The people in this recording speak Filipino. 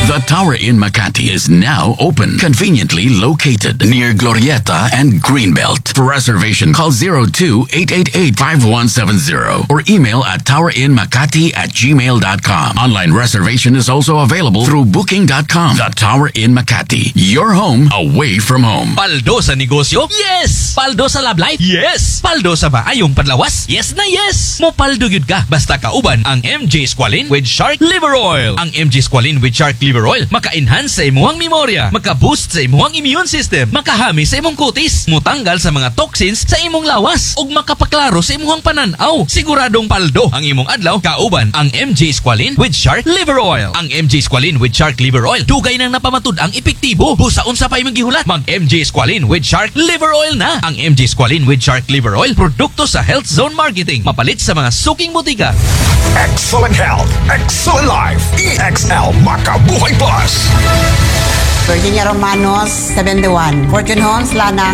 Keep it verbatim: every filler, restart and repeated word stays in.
The Tower Inn Makati is now open, conveniently located near Glorieta and Greenbelt. For reservation, call zero two eight eight eight five one seven zero or email at towerinmakati at gmail dot com. Online reservation is also available through booking dot com. The Tower Inn Makati, your home away from home. Paldo sa negosyo? Yes! Paldo sa love life? Yes! Paldo sa maayong panlawas? Yes na yes! Mo paldo yun ka basta kauban ang M J Squalene with Shark Liver Oil. Ang M J Squalene with Shark Liver Oil maka-enhance sa imuhang memorya, maka-boost sa imuhang immune system, makahami sa imong kutis, mutanggal sa mga toxins sa imong lawas, ug makapaklaro sa imuhang pananaw. Siguradong paldo ang imong adlaw kauban ang M J Squalene with Shark Liver Oil. Ang M J Squalene with Shark Liver Oil dugay nang napamatud ang epektibo. Busaon sa pa imong gihulat, mag M J Squalene with Shark Liver Oil na. Ang M J Squalene with Shark Liver Oil produkto sa Health Zone Marketing, mapalit sa mga suking butika. Excellent health, excellent life. E X L Makabuhay Plus. Virginia Romanos, seventy-one. Fortune Homes, Lana.